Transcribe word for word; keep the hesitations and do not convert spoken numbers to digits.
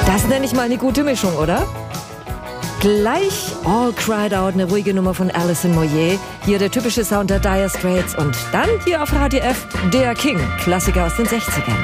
Das nenne ich mal eine gute Mischung, oder? Gleich All Cried Out, eine ruhige Nummer von Alison Moyet. Hier der typische Sound der Dire Straits. Und dann hier auf Radio F, der King, Klassiker aus den sechzigern.